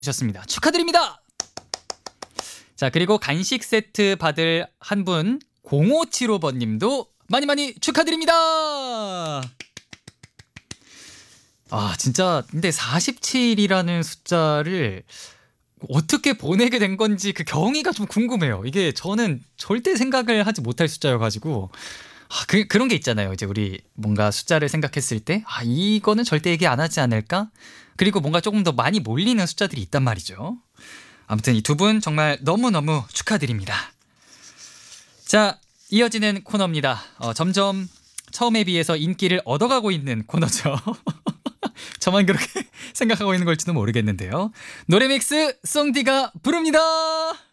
주셨습니다. 축하드립니다. 자, 그리고 간식 세트 받을 한 분 0575번 님도 많이 축하드립니다. 아, 진짜 근데 47이라는 숫자를 어떻게 보내게 된 건지 그 경위가 좀 궁금해요. 이게 저는 절대 생각을 하지 못할 숫자여가지고 그런 게 있잖아요. 이제 우리 뭔가 숫자를 생각했을 때 이거는 절대 얘기 안 하지 않을까? 그리고 뭔가 조금 더 많이 몰리는 숫자들이 있단 말이죠. 아무튼 이 두 분 정말 너무너무 축하드립니다. 자, 이어지는 코너입니다. 점점 처음에 비해서 인기를 얻어가고 있는 코너죠. 저만 그렇게 생각하고 있는 걸지도 모르겠는데요. 노래믹스 송디가 부릅니다.